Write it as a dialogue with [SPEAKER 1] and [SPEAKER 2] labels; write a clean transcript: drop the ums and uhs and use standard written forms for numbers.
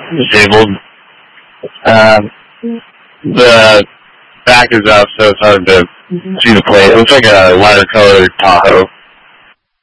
[SPEAKER 1] disabled. The back is up, so it's hard to see the plate. It looks like a lighter colored Tahoe.